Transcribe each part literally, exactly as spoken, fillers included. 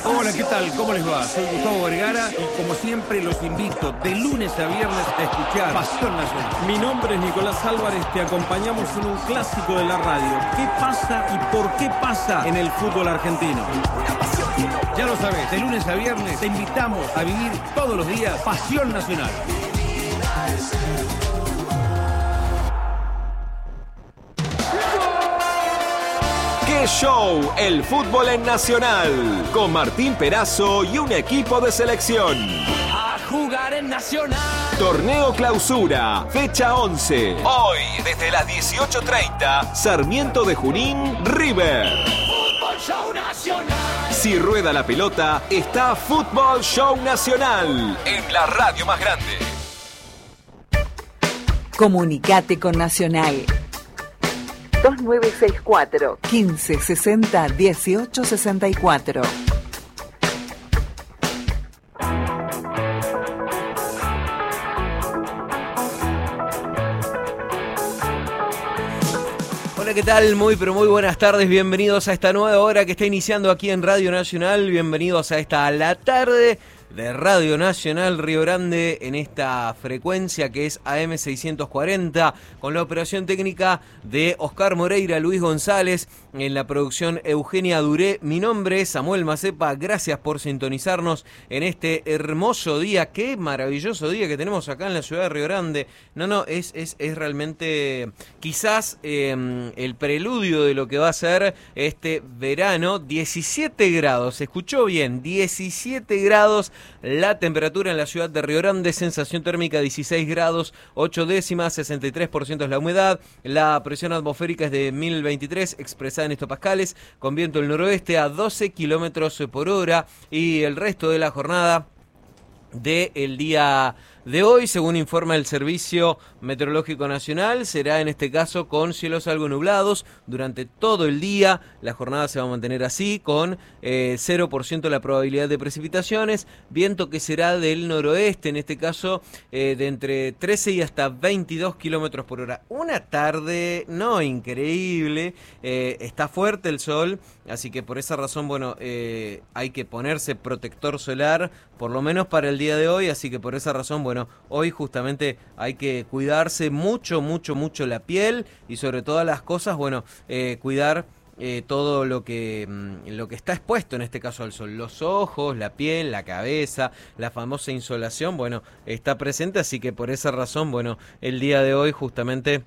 Hola, ¿qué tal? ¿Cómo les va? Soy Gustavo Vergara y como siempre los invito de lunes a viernes a escuchar Pasión Nacional. Mi nombre es Nicolás Álvarez, te acompañamos en un clásico de la radio. ¿Qué pasa y por qué pasa en el fútbol argentino? Ya lo sabes, de lunes a viernes te invitamos a vivir todos los días Pasión Nacional. ¡Qué show! El fútbol en Nacional, con Martín Perazo y un equipo de selección. A jugar en Nacional. Torneo Clausura, fecha once. Hoy, desde las dieciocho treinta, Sarmiento de Junín, River. Fútbol Show Nacional. Si rueda la pelota, está Fútbol Show Nacional, en la radio más grande. Comunicate con Nacional. dos nueve seis cuatro, quince sesenta, dieciocho sesenta y cuatro. Hola, ¿qué tal? Muy, pero muy buenas tardes. Bienvenidos a esta nueva hora que está iniciando aquí en Radio Nacional. Bienvenidos a esta a la tarde de Radio Nacional Río Grande en esta frecuencia que es A M seiscientos cuarenta, con la operación técnica de Oscar Moreira, Luis González, en la producción Eugenia Duré. Mi nombre es Samuel Macepa, gracias por sintonizarnos en este hermoso día, qué maravilloso día que tenemos acá en la ciudad de Río Grande. No, no, es, es, es realmente quizás eh, el preludio de lo que va a ser este verano. Diecisiete grados, ¿se escuchó bien? diecisiete grados. La temperatura en la ciudad de Río Grande, sensación térmica dieciséis grados, ocho décimas, sesenta y tres por ciento es la humedad, la presión atmosférica es de mil veintitrés, expresada en hectopascales, con viento del noroeste a doce kilómetros por hora, y el resto de la jornada del día de hoy, según informa el Servicio Meteorológico Nacional, será en este caso con cielos algo nublados durante todo el día. La jornada se va a mantener así, con eh, cero por ciento la probabilidad de precipitaciones, viento que será del noroeste, en este caso eh, de entre trece y hasta veintidós kilómetros por hora. Una tarde, no increíble, eh, está fuerte el sol, así que por esa razón, bueno, eh, hay que ponerse protector solar, por lo menos para el día de hoy, así que por esa razón, bueno, Bueno, hoy justamente hay que cuidarse mucho, mucho, mucho la piel y sobre todas las cosas, bueno, eh, cuidar eh, todo lo que, lo que está expuesto en este caso al sol. Los ojos, la piel, la cabeza, la famosa insolación, bueno, está presente, así que por esa razón, bueno, el día de hoy justamente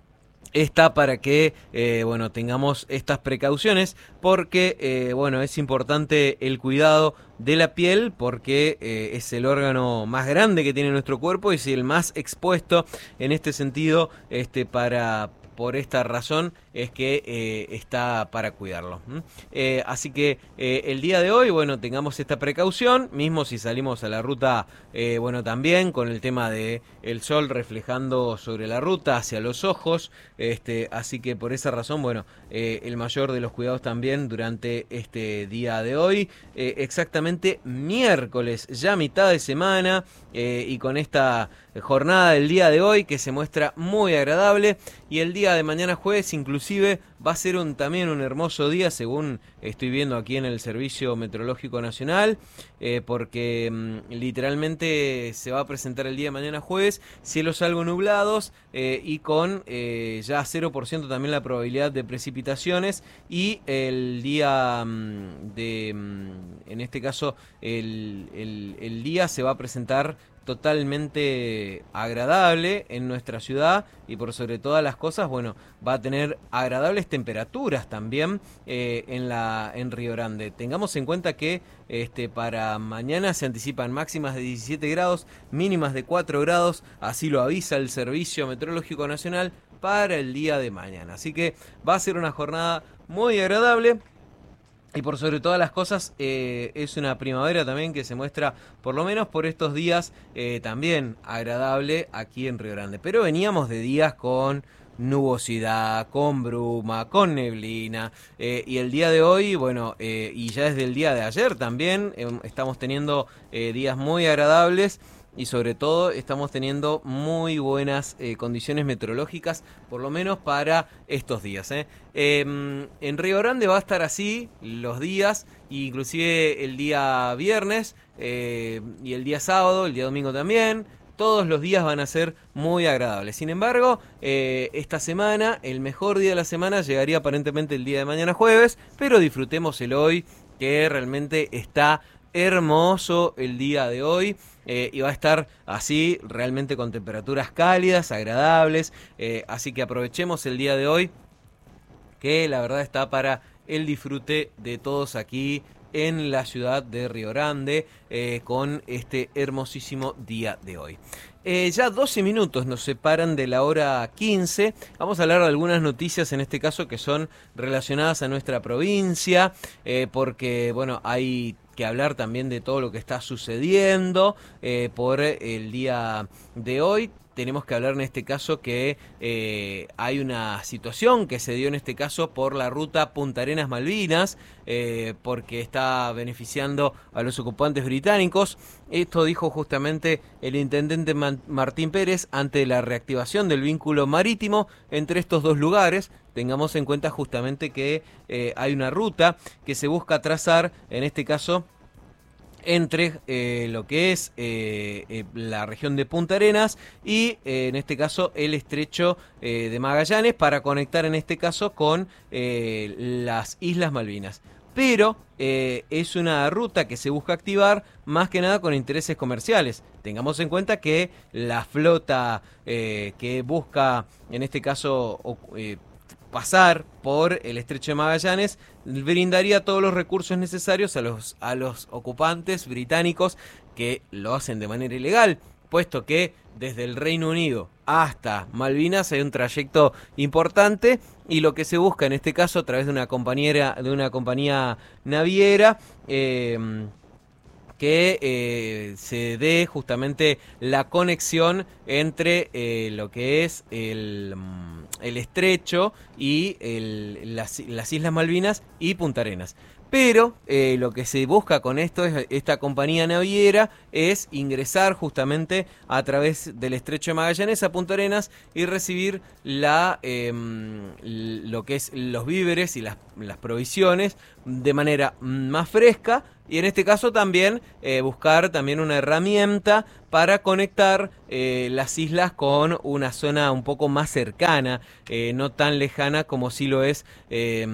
está para que, eh, bueno, tengamos estas precauciones, porque, eh, bueno, es importante el cuidado de la piel, porque eh, es el órgano más grande que tiene nuestro cuerpo y es el más expuesto en este sentido, este, para... Por esta razón es que eh, está para cuidarlo. ¿Mm? Eh, así que eh, el día de hoy, bueno, tengamos esta precaución, mismo si salimos a la ruta, eh, bueno, también con el tema de el sol reflejando sobre la ruta hacia los ojos, este, así que por esa razón, bueno, eh, el mayor de los cuidados también durante este día de hoy, eh, exactamente miércoles, ya mitad de semana, eh, y con esta jornada del día de hoy que se muestra muy agradable, y el día de mañana jueves inclusive va a ser un, también un hermoso día, según estoy viendo aquí en el Servicio Meteorológico Nacional, eh, porque mmm, literalmente se va a presentar el día de mañana jueves, cielos algo nublados, eh, y con eh, ya cero por ciento también la probabilidad de precipitaciones, y el día mmm, de, mmm, en este caso, el, el, el día se va a presentar totalmente agradable en nuestra ciudad, y por sobre todas las cosas, bueno, va a tener agradables temperaturas también eh, en la en Río Grande. Tengamos en cuenta que este para mañana se anticipan máximas de diecisiete grados, mínimas de cuatro grados, así lo avisa el Servicio Meteorológico Nacional para el día de mañana. Así que va a ser una jornada muy agradable. Y por sobre todas las cosas, eh, es una primavera también que se muestra, por lo menos por estos días, eh, también agradable aquí en Río Grande. Pero veníamos de días con nubosidad, con bruma, con neblina, eh, y el día de hoy, bueno, eh, y ya desde el día de ayer también, eh, estamos teniendo eh, días muy agradables. y sobre todo estamos teniendo muy buenas eh, condiciones meteorológicas, por lo menos para estos días. ¿eh? Eh, en Río Grande va a estar así los días, inclusive el día viernes eh, y el día sábado, el día domingo también. Todos los días van a ser muy agradables. Sin embargo, eh, esta semana, el mejor día de la semana llegaría aparentemente el día de mañana jueves, pero disfrutemos el hoy, que realmente está hermoso el día de hoy. Eh, y va a estar así, realmente con temperaturas cálidas, agradables. Eh, así que aprovechemos el día de hoy, que la verdad está para el disfrute de todos aquí en la ciudad de Río Grande, eh, con este hermosísimo día de hoy. Eh, ya doce minutos nos separan de la hora quince. Vamos a hablar de algunas noticias, en este caso, que son relacionadas a nuestra provincia, eh, porque, bueno, hay que hablar también de todo lo que está sucediendo eh, por el día de hoy. Tenemos que hablar en este caso que eh, hay una situación que se dio en este caso por la ruta Punta Arenas Malvinas, eh, porque está beneficiando a los ocupantes británicos. Esto dijo justamente el intendente Man- Martín Pérez ante la reactivación del vínculo marítimo entre estos dos lugares. Tengamos en cuenta justamente que eh, hay una ruta que se busca trazar, en este caso, entre eh, lo que es eh, eh, la región de Punta Arenas y eh, en este caso el estrecho eh, de Magallanes, para conectar en este caso con eh, las Islas Malvinas. Pero eh, es una ruta que se busca activar más que nada con intereses comerciales. Tengamos en cuenta que la flota eh, que busca en este caso eh, pasar por el estrecho de Magallanes brindaría todos los recursos necesarios a los, a los ocupantes británicos que lo hacen de manera ilegal, puesto que desde el Reino Unido hasta Malvinas hay un trayecto importante, y lo que se busca en este caso a través de una compañera, de una compañía naviera, eh, que eh, se dé justamente la conexión entre eh, lo que es el, el estrecho y el, las, las Islas Malvinas y Punta Arenas. Pero eh, lo que se busca con esto, es esta compañía naviera, es ingresar justamente a través del estrecho de Magallanes a Punta Arenas y recibir la eh, lo que es los víveres y las, las provisiones de manera más fresca, y en este caso también eh, buscar también una herramienta para conectar eh, las islas con una zona un poco más cercana, eh, no tan lejana como sí lo es eh,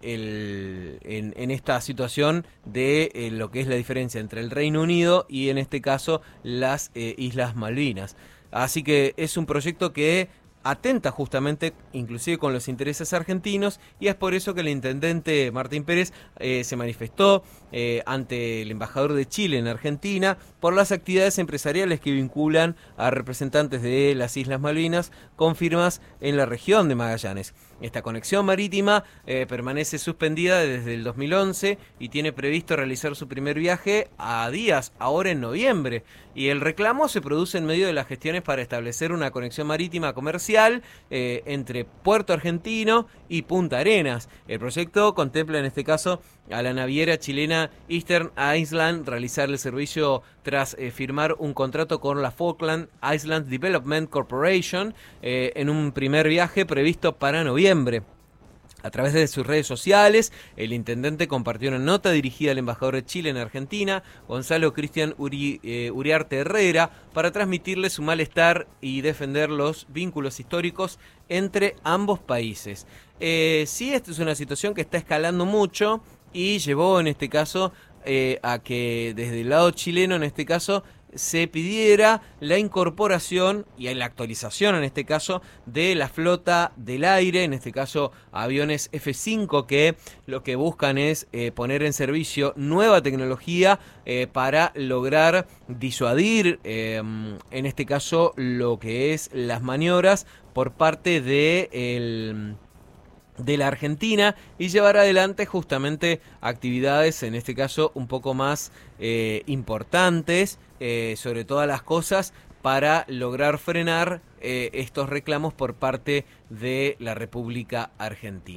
el, en, en esta situación de eh, lo que es la diferencia entre el Reino Unido y en este caso las eh, Islas Malvinas. Así que es un proyecto que atenta justamente inclusive con los intereses argentinos, y es por eso que el intendente Martín Pérez eh, se manifestó eh, ante el embajador de Chile en Argentina por las actividades empresariales que vinculan a representantes de las Islas Malvinas con firmas en la región de Magallanes. Esta conexión marítima eh, permanece suspendida desde el dos mil once y tiene previsto realizar su primer viaje a días, ahora en noviembre. Y el reclamo se produce en medio de las gestiones para establecer una conexión marítima comercial eh, entre Puerto Argentino y Punta Arenas. El proyecto contempla en este caso a la naviera chilena Eastern Island realizar el servicio tras eh, firmar un contrato con la Falkland Islands Development Corporation eh, en un primer viaje previsto para noviembre. A través de sus redes sociales, el intendente compartió una nota dirigida al embajador de Chile en Argentina, Gonzalo Cristian Uri, eh, Uriarte Herrera, para transmitirle su malestar y defender los vínculos históricos entre ambos países. Eh, sí, esta es una situación que está escalando mucho y llevó en este caso eh, a que desde el lado chileno, en este caso, se pidiera la incorporación y la actualización, en este caso, de la flota del aire, en este caso aviones F cinco, que lo que buscan es eh, poner en servicio nueva tecnología eh, para lograr disuadir, eh, en este caso, lo que es las maniobras por parte de el... de la Argentina, y llevar adelante justamente actividades, en este caso un poco más eh, importantes, eh, sobre todas las cosas, para lograr frenar eh, estos reclamos por parte de la República Argentina.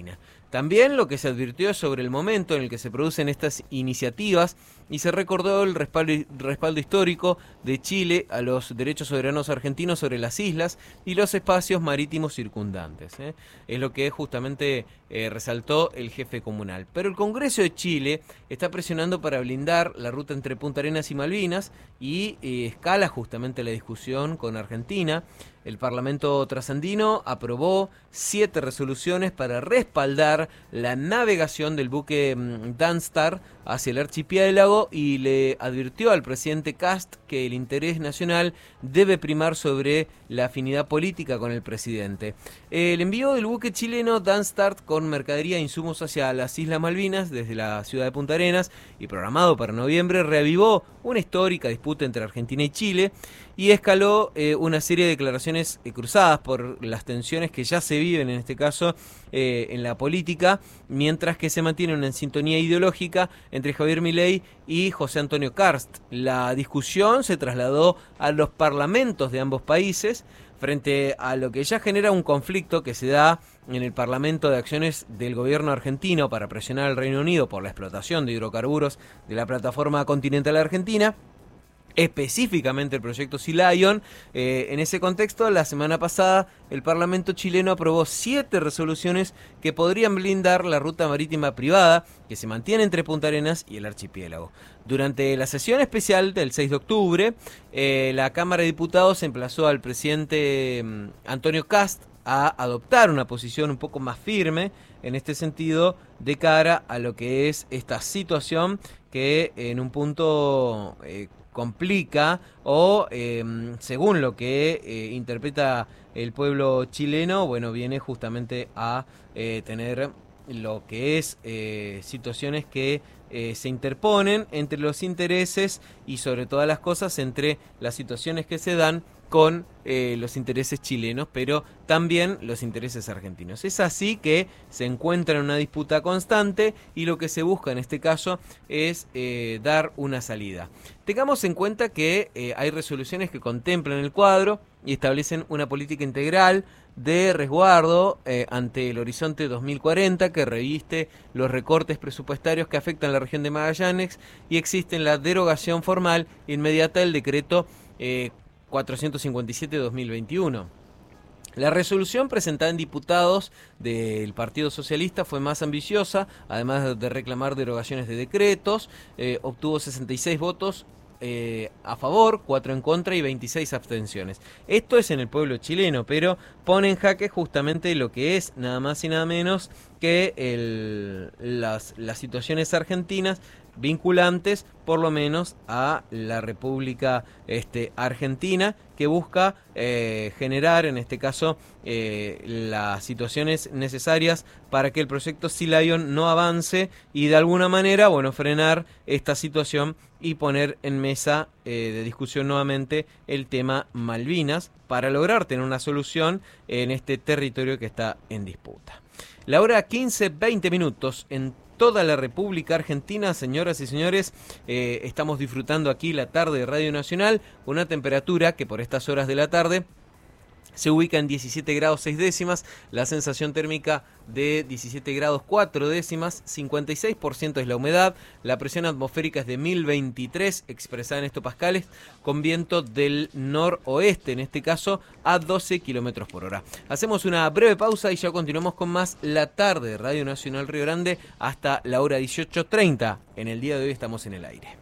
También lo que se advirtió sobre el momento en el que se producen estas iniciativas y se recordó el respaldo, respaldo histórico de Chile a los derechos soberanos argentinos sobre las islas y los espacios marítimos circundantes. ¿eh? Es lo que justamente eh, resaltó el jefe comunal. Pero el Congreso de Chile está presionando para blindar la ruta entre Punta Arenas y Malvinas y eh, escala justamente la discusión con Argentina. El Parlamento trasandino aprobó siete resoluciones para respaldar la navegación del buque Danstar hacia el archipiélago y le advirtió al presidente Kast que el interés nacional debe primar sobre la afinidad política con el presidente. El envío del buque chileno Danstar con mercadería e insumos hacia las Islas Malvinas desde la ciudad de Punta Arenas y programado para noviembre reavivó una histórica disputa entre Argentina y Chile y escaló eh, una serie de declaraciones eh, cruzadas por las tensiones que ya se viven en este caso eh, en la política, mientras que se mantiene una sintonía ideológica entre Javier Milei y José Antonio Karst. La discusión se trasladó a los parlamentos de ambos países frente a lo que ya genera un conflicto que se da en el Parlamento de Acciones del gobierno argentino para presionar al Reino Unido por la explotación de hidrocarburos de la plataforma continental argentina, específicamente el proyecto Sea Lion. Eh, en ese contexto, la semana pasada el Parlamento chileno aprobó siete resoluciones que podrían blindar la ruta marítima privada que se mantiene entre Punta Arenas y el archipiélago. Durante la sesión especial del seis de octubre, eh, la Cámara de Diputados emplazó al presidente eh, Antonio Kast a adoptar una posición un poco más firme en este sentido de cara a lo que es esta situación que en un punto eh, complica o eh, según lo que eh, interpreta el pueblo chileno, bueno, viene justamente a eh, tener lo que es eh, situaciones que eh, se interponen entre los intereses y sobre todas las cosas entre las situaciones que se dan con eh, los intereses chilenos, pero también los intereses argentinos. Es así que se encuentra en una disputa constante y lo que se busca en este caso es eh, dar una salida. Tengamos en cuenta que eh, hay resoluciones que contemplan el cuadro y establecen una política integral de resguardo eh, ante el horizonte dos mil cuarenta que reviste los recortes presupuestarios que afectan la región de Magallanes y existe la derogación formal inmediata del decreto eh, cuatrocientos cincuenta y siete de dos mil veintiuno. La resolución presentada en diputados del Partido Socialista fue más ambiciosa, además de reclamar derogaciones de decretos, eh, obtuvo sesenta y seis votos eh, a favor, cuatro en contra y veintiséis abstenciones. Esto es en el pueblo chileno, pero pone en jaque justamente lo que es nada más y nada menos que el, las, las situaciones argentinas vinculantes por lo menos a la República este, Argentina, que busca eh, generar en este caso eh, las situaciones necesarias para que el proyecto Sea Lion no avance y de alguna manera, bueno, frenar esta situación y poner en mesa eh, de discusión nuevamente el tema Malvinas para lograr tener una solución en este territorio que está en disputa. La hora quince, veinte minutos en toda la República Argentina, señoras y señores, eh, estamos disfrutando aquí la tarde de Radio Nacional, una temperatura que por estas horas de la tarde se ubica en diecisiete grados seis décimas, la sensación térmica de diecisiete grados cuatro décimas, cincuenta y seis por ciento es la humedad, la presión atmosférica es de mil veintitrés expresada en hectopascales, con viento del noroeste, en este caso a doce kilómetros por hora. Hacemos una breve pausa y ya continuamos con más La Tarde de Radio Nacional Río Grande hasta la hora dieciocho treinta. En el día de hoy estamos en el aire.